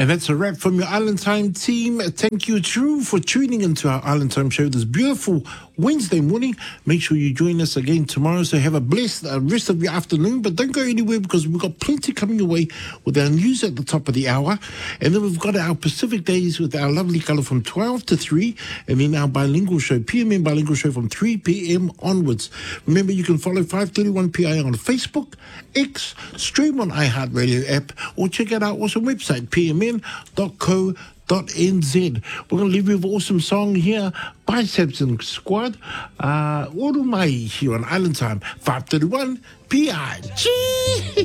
And that's a wrap from your Island Time team. Thank you, True, for tuning into our Island Time show this beautiful Wednesday morning. Make sure you join us again tomorrow. So have a blessed rest of your afternoon. But don't go anywhere because we've got plenty coming your way with our news at the top of the hour. And then we've got our Pacific days with our lovely colour from 12 to 3. And then our bilingual show, PMN Bilingual Show from 3 p.m. onwards. Remember, you can follow 531 PI on Facebook, X, stream on iHeartRadio app, or check out our awesome website, pmn.co.nz. We're going to leave you with an awesome song here by Samson Squad. Oru Mai here on Island Time, 531 PI. Gee!